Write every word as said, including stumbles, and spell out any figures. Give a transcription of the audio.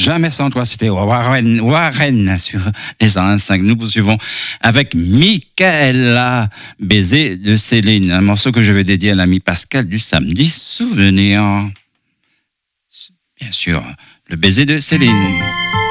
Jamais sans toi, c'était Warren, Warren sur les cent un cinq. Nous poursuivons avec Michaela, Baiser de Céline, un morceau que je vais dédier à l'ami Pascal du samedi souvenir. Bien sûr, le baiser de Céline.